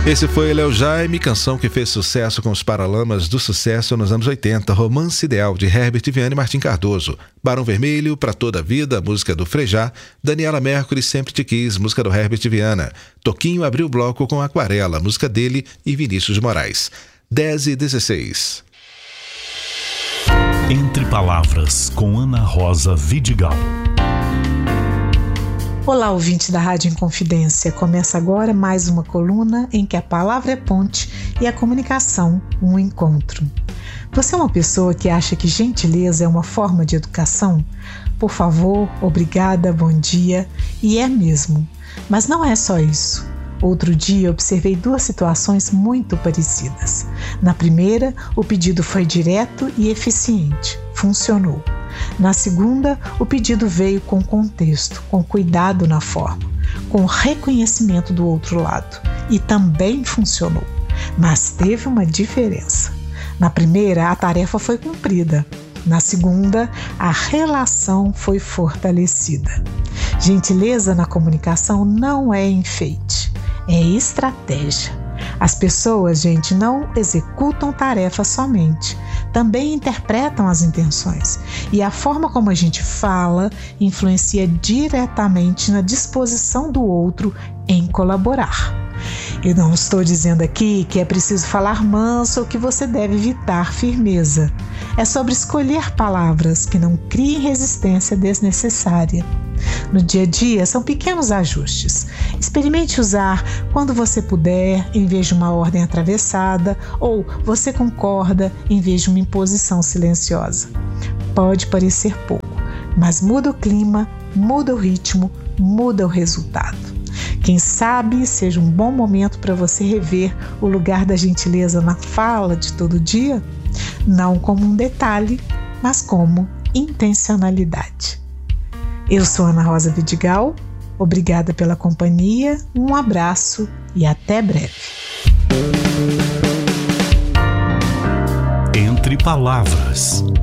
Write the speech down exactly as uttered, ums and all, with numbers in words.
Esse foi Léo Jaime, canção que fez sucesso com os Paralamas do Sucesso nos anos oitenta, Romance Ideal, de Herbert Viana e Martim Cardoso. Barão Vermelho, Pra Toda a Vida, música do Frejá. Daniela Mercury, Sempre Te Quis, música do Herbert Viana. Toquinho abriu o bloco com Aquarela, música dele e Vinícius de Moraes. dez e dezesseis. Entre Palavras, com Ana Rosa Vidigal. Olá, ouvinte da Rádio Inconfidência. Começa agora mais uma coluna em que a palavra é ponte e a comunicação um encontro. Você é uma pessoa que acha que gentileza é uma forma de educação? Por favor, obrigada, bom dia, e é mesmo. Mas não é só isso. Outro dia observei duas situações muito parecidas. Na primeira, o pedido foi direto e eficiente. Funcionou. Na segunda, o pedido veio com contexto, com cuidado na forma, com reconhecimento do outro lado. E também funcionou. Mas teve uma diferença. Na primeira, a tarefa foi cumprida. Na segunda, a relação foi fortalecida. Gentileza na comunicação não é enfeite, é estratégia. As pessoas, gente, não executam tarefas somente, também interpretam as intenções. E a forma como a gente fala influencia diretamente na disposição do outro em colaborar. Eu não estou dizendo aqui que é preciso falar manso ou que você deve evitar firmeza. É sobre escolher palavras que não criem resistência desnecessária. No dia a dia, são pequenos ajustes. Experimente usar quando você puder, em vez de uma ordem atravessada, ou você concorda, em vez de uma imposição silenciosa. Pode parecer pouco, mas muda o clima, muda o ritmo, muda o resultado. Quem sabe seja um bom momento para você rever o lugar da gentileza na fala de todo dia, não como um detalhe, mas como intencionalidade. Eu sou Ana Rosa Vidigal, obrigada pela companhia, um abraço e até breve. Entre Palavras.